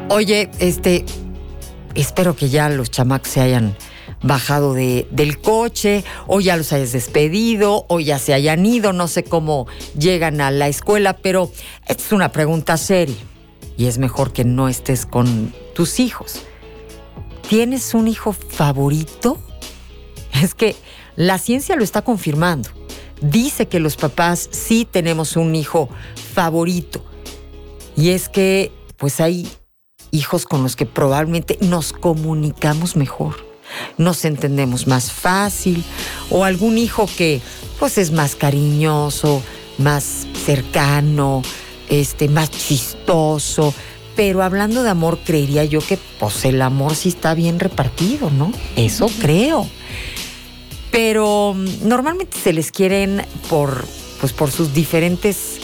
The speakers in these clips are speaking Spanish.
Oye, espero que ya los chamacos se hayan bajado del coche, o ya los hayas despedido, o ya se hayan ido, no sé cómo llegan a la escuela, pero esta es una pregunta seria y es mejor que no estés con tus hijos. ¿Tienes un hijo favorito? Es que la ciencia lo está confirmando. Dice que los papás sí tenemos un hijo favorito. Y es que, pues hay hijos con los que probablemente nos comunicamos mejor, nos entendemos más fácil, o algún hijo que, pues, es más cariñoso, más cercano, más chistoso. Pero hablando de amor, creería yo que, pues, el amor sí está bien repartido, ¿no? Eso creo. Pero normalmente se les quieren por sus diferentes,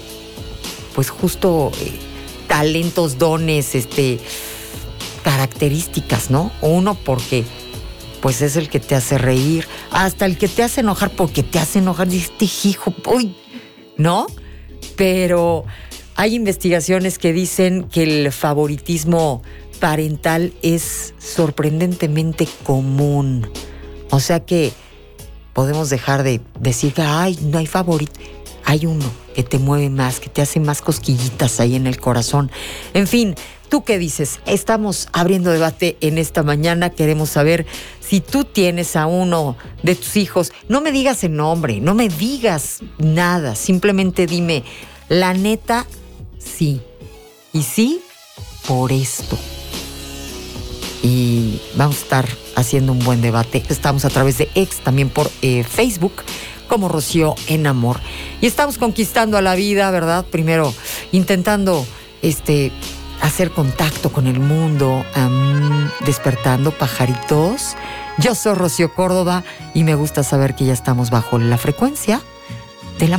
talentos, dones, características, ¿no? Uno porque, pues, es el que te hace reír, hasta el que te hace enojar porque te hace enojar, dices, hijo, uy, ¿no? Pero hay investigaciones que dicen que el favoritismo parental es sorprendentemente común. O sea que podemos dejar de decir que no hay favorito. Hay uno que te mueve más, que te hace más cosquillitas ahí en el corazón. En fin, ¿tú qué dices? Estamos abriendo debate en esta mañana. Queremos saber si tú tienes a uno de tus hijos. No me digas el nombre, no me digas nada. Simplemente dime, la neta, sí. Y sí, por esto. Y vamos a estar haciendo un buen debate. Estamos a través de X, también por Facebook, como Rocío en Amor. Y estamos conquistando a la vida, ¿verdad? Primero intentando hacer contacto con el mundo, despertando pajaritos. Yo soy Rocío Córdoba y me gusta saber que ya estamos bajo la frecuencia